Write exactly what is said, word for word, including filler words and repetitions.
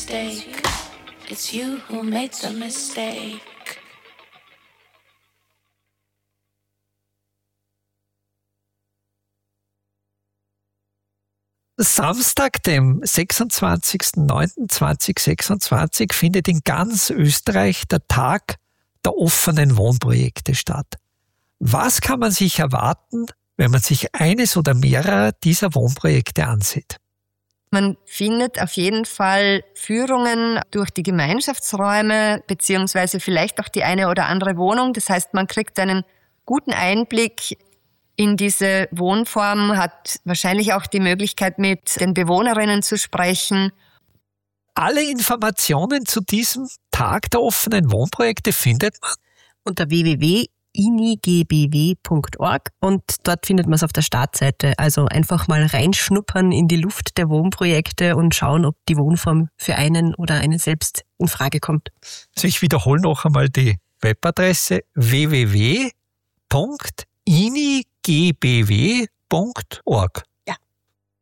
mistake. It's you who made the mistake. Samstag, dem sechsundzwanzigsten neunten zweitausendsechsundzwanzig, findet in ganz Österreich der Tag der offenen Wohnprojekte statt. Was kann man sich erwarten, wenn man sich eines oder mehrere dieser Wohnprojekte ansieht? Man findet auf jeden Fall Führungen durch die Gemeinschaftsräume beziehungsweise vielleicht auch die eine oder andere Wohnung. Das heißt, man kriegt einen guten Einblick in diese Wohnform, hat wahrscheinlich auch die Möglichkeit, mit den Bewohnerinnen zu sprechen. Alle Informationen zu diesem Tag der offenen Wohnprojekte findet man unter w w w punkt i n i g b w punkt org und dort findet man es auf der Startseite. Also einfach mal reinschnuppern in die Luft der Wohnprojekte und schauen, ob die Wohnform für einen oder einen selbst in Frage kommt. Also ich wiederhole noch einmal die Webadresse w w w punkt i n i g b w punkt org.